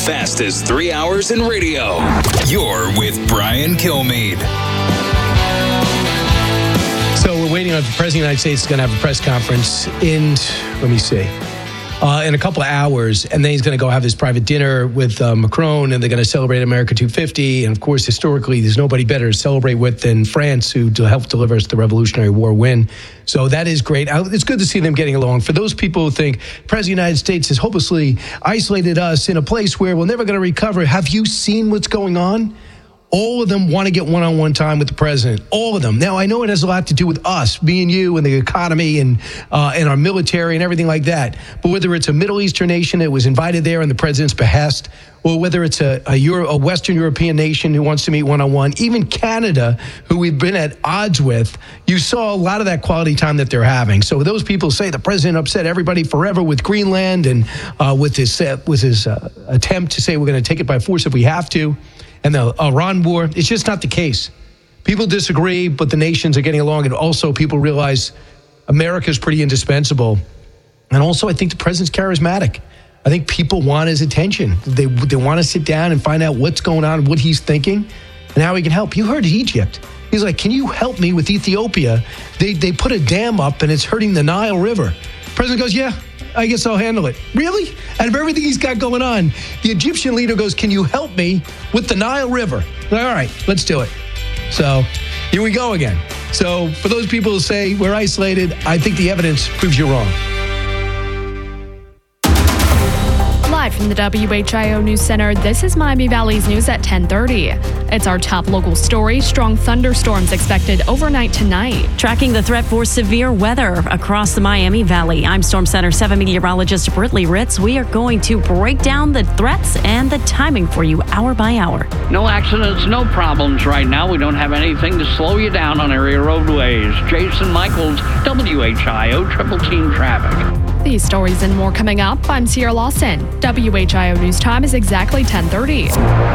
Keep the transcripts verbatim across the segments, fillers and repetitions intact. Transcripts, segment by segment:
fastest three hours in radio. You're with Brian Kilmeade. So we're waiting on the President of the United States is going to have a press conference in, let me see, uh, in a couple of hours. And then he's going to go have his private dinner with uh, Macron, and they're going to celebrate America two fifty. And of course, historically, there's nobody better to celebrate with than France, who helped deliver us the Revolutionary War win. So that is great. It's good to see them getting along. For those people who think President of the United States has hopelessly isolated us in a place where we're never going to recover, have you seen what's going on? All of them want to get one-on-one time with the president. All of them. Now, I know it has a lot to do with us, me and you, and the economy, and uh, and our military, and everything like that. But whether it's a Middle Eastern nation that was invited there on the president's behest, or whether it's a a, Euro, a Western European nation who wants to meet one-on-one, even Canada, who we've been at odds with, you saw a lot of that quality time that they're having. So those people say the president upset everybody forever with Greenland and uh, with his uh, with his uh, attempt to say we're going to take it by force if we have to. And the Iran war, it's just not the case. People disagree, but the nations are getting along. And also people realize America's pretty indispensable. And also I think the president's charismatic. I think people want his attention. They they want to sit down and find out what's going on, what he's thinking, and how he can help. You heard Egypt. He's like, can you help me with Ethiopia? They, they put a dam up and it's hurting the Nile River. The president goes, yeah. I guess I'll handle it. Really? Out of everything he's got going on, the Egyptian leader goes, can you help me with the Nile River? Like, all right, let's do it. So here we go again. So for those people who say we're isolated, I think the evidence proves you wrong. Live from the W H I O News Center, this is Miami Valley's news at ten thirty. It's our top local story. Strong thunderstorms expected overnight tonight. Tracking the threat for severe weather across the Miami Valley. I'm Storm Center seven meteorologist Britley Ritz. We are going to break down the threats and the timing for you hour by hour. No accidents, no problems right now. We don't have anything to slow you down on area roadways. Jason Michaels, W H I O Triple Team Traffic. These stories and more coming up. I'm Sierra Lawson. W H I O News Time is exactly ten thirty.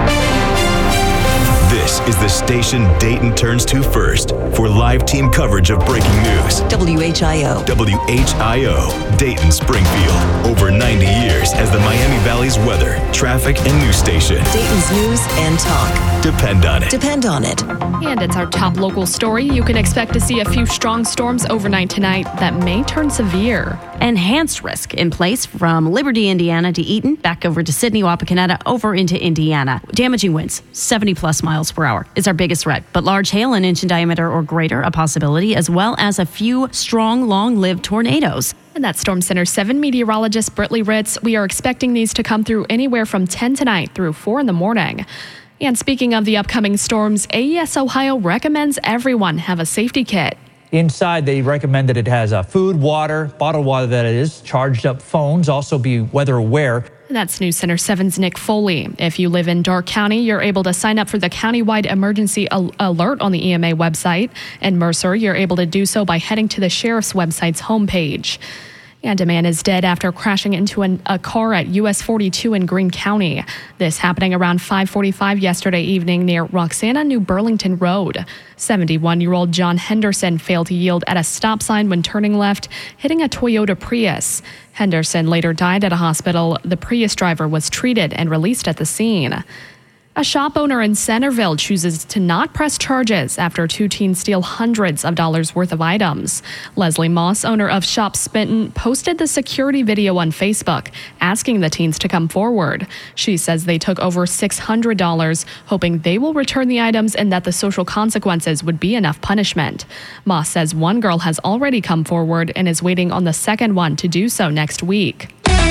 This is the station Dayton turns to first for live team coverage of breaking news. W H I O. W H I O, Dayton Springfield. Over ninety years as the Miami Valley's weather, traffic, and news station. Dayton's news and talk. Depend on it. Depend on it. And it's our top local story. You can expect to see a few strong storms overnight tonight that may turn severe. Enhanced risk in place from Liberty, Indiana to Eaton, back over to Sydney, Wapakoneta, over into Indiana. Damaging winds, seventy plus miles per hour is our biggest threat, but large hail an inch in diameter or greater a possibility, as well as a few strong, long-lived tornadoes. And that's Storm Center seven meteorologist Britley Ritz. We are expecting these to come through anywhere from ten tonight through four in the morning. And speaking of the upcoming storms, A E S Ohio recommends everyone have a safety kit. Inside, they recommend that it has uh, food, water, bottled water that it is, charged up phones, also be weather aware. And that's News Center seven's Nick Foley. If you live in Darke County, you're able to sign up for the countywide emergency al- alert on the E M A website. In Mercer, you're able to do so by heading to the sheriff's website's homepage. And a man is dead after crashing into an, a car at U S forty-two in Greene County. This happening around five forty-five yesterday evening near Roxana New Burlington Road. seventy-one-year-old John Henderson failed to yield at a stop sign when turning left, hitting a Toyota Prius. Henderson later died at a hospital. The Prius driver was treated and released at the scene. A shop owner in Centerville chooses to not press charges after two teens steal hundreds of dollars worth of items. Leslie Moss, owner of Shop Spinton, posted the security video on Facebook, asking the teens to come forward. She says they took over six hundred dollars, hoping they will return the items and that the social consequences would be enough punishment. Moss says one girl has already come forward and is waiting on the second one to do so next week.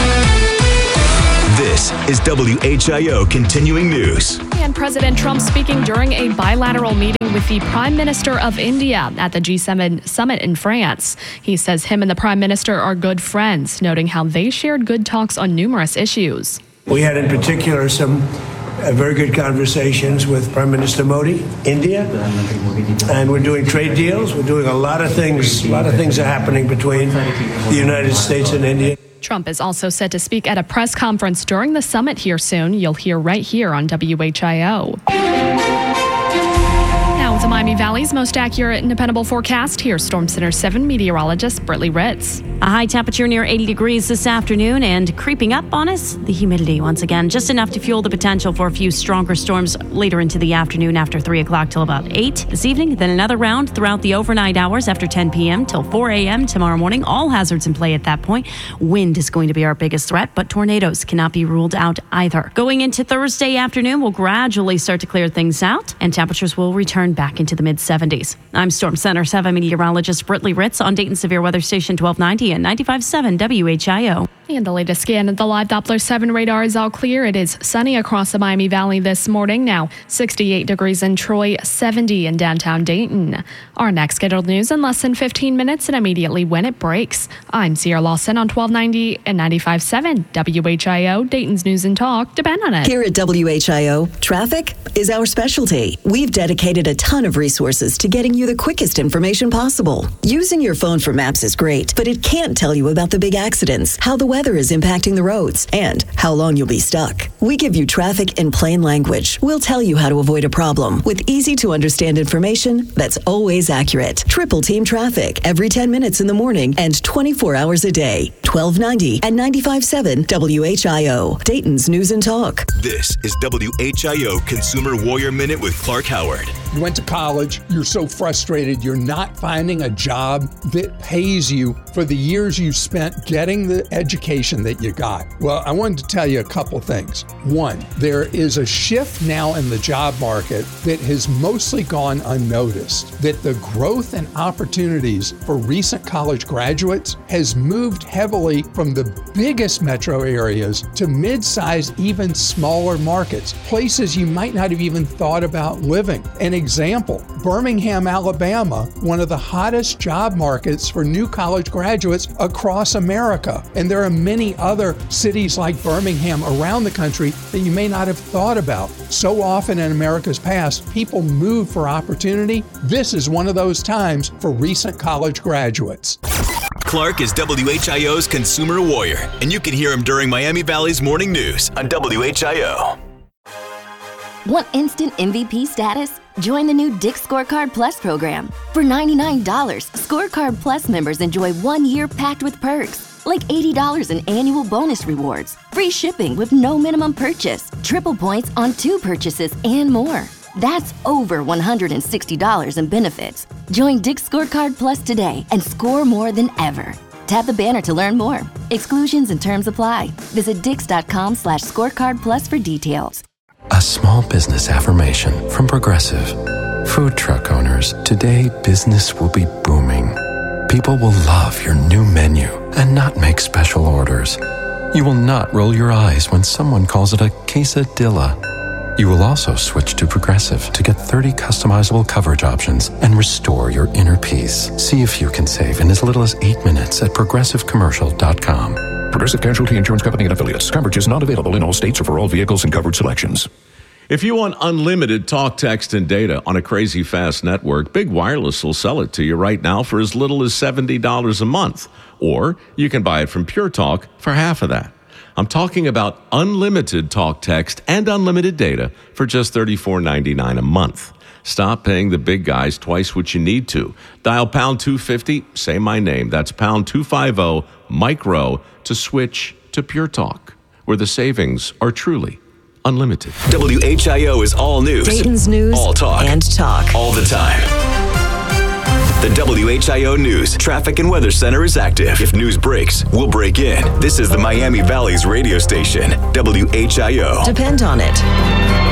This is W H I O Continuing News. And President Trump speaking during a bilateral meeting with the Prime Minister of India at the G seven summit in France. He says him and the Prime Minister are good friends, noting how they shared good talks on numerous issues. We had in particular some uh, very good conversations with Prime Minister Modi, India, and we're doing trade deals. We're doing a lot of things. A lot of things are happening between the United States and India. Trump is also set to speak at a press conference during the summit here soon. You'll hear right here on W H I O. Now, it's a the Miami Valley's most accurate and dependable forecast. Here's Storm Center seven meteorologist Brittany Ritz. A high temperature near eighty degrees this afternoon, and creeping up on us, the humidity once again, just enough to fuel the potential for a few stronger storms later into the afternoon after three o'clock till about eight this evening. Then another round throughout the overnight hours after ten p.m. till four a.m. tomorrow morning. All hazards in play at that point. Wind is going to be our biggest threat, but tornadoes cannot be ruled out either. Going into Thursday afternoon, we'll gradually start to clear things out, and temperatures will return back into the mid seventies. I'm Storm Center seven meteorologist Brittany Ritz on Dayton Severe Weather Station twelve ninety and ninety-five point seven W H I O. And the latest scan of the live Doppler seven radar is all clear. It is sunny across the Miami Valley this morning. Now sixty-eight degrees in Troy, seventy in downtown Dayton. Our next scheduled news in less than fifteen minutes and immediately when it breaks. I'm Sierra Lawson on twelve ninety and ninety-five point seven W H I O, Dayton's News and Talk. Depend on it. Here at W H I O, traffic is our specialty. We've dedicated a ton of resources to getting you the quickest information possible. Using your phone for maps is great, but it can't tell you about the big accidents, how the weather is impacting the roads, and how long you'll be stuck. We give you traffic in plain language. We'll tell you how to avoid a problem with easy to understand information that's always accurate. Triple Team Traffic every ten minutes in the morning and twenty-four hours a day. twelve ninety and ninety-five point seven W H I O, Dayton's News and Talk. This is W H I O Consumer Warrior Minute with Clark Howard. You went to college, you're so frustrated, you're not finding a job that pays you for the years you spent getting the education that you got. Well, I wanted to tell you a couple things. One, there is a shift now in the job market that has mostly gone unnoticed, that the growth and opportunities for recent college graduates has moved heavily from the biggest metro areas to mid-sized, even smaller markets, places you might not have even thought about living. An example, Birmingham, Alabama, one of the hottest job markets for new college graduates across America. And there are many other cities like Birmingham around the country that you may not have thought about. So often in America's past, people move for opportunity. This is one of those times for recent college graduates. Clark is W H I O's Consumer Warrior, and you can hear him during Miami Valley's Morning News on W H I O. Want instant M V P status? Join the new Dick's Scorecard Plus program. For ninety-nine dollars, Scorecard Plus members enjoy one year packed with perks, like eighty dollars in annual bonus rewards, free shipping with no minimum purchase, triple points on two purchases, and more. That's over one hundred sixty dollars in benefits. Join Dick's Scorecard Plus today and score more than ever. Tap the banner to learn more. Exclusions and terms apply. Visit dix.com slash scorecard plus for details. A small business affirmation from Progressive. Food truck owners, today business will be booming. People will love your new menu and not make special orders. You will not roll your eyes when someone calls it a quesadilla. You will also switch to Progressive to get thirty customizable coverage options and restore your inner peace. See if you can save in as little as eight minutes at progressive commercial dot com. Progressive Casualty Insurance Company and Affiliates. Coverage is not available in all states or for all vehicles and coverage selections. If you want unlimited talk, text, and data on a crazy fast network, Big Wireless will sell it to you right now for as little as seventy dollars a month. Or you can buy it from Pure Talk for half of that. I'm talking about unlimited talk, text, and unlimited data for just thirty-four ninety-nine a month. Stop paying the big guys twice what you need to. Dial pound two fifty, say my name. That's pound two fifty, micro, to switch to Pure Talk, where the savings are truly unlimited. W H I O is all news. Dayton's News all talk. and talk. All the time. The W H I O News Traffic and Weather Center is active. If news breaks, we'll break in. This is the Miami Valley's radio station, W H I O. Depend on it.